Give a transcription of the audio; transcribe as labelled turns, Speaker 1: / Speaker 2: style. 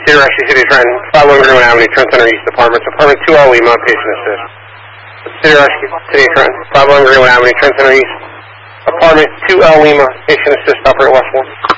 Speaker 1: City Rescue City Trenton, 511 Greenwood Avenue, Trent Center East Apartments, Apartment 2L Lima, patient assist. City Rescue City Trenton, 511 Greenwood Avenue, Trent Center East, Apartment 2L Lima, patient assist, operator West 1.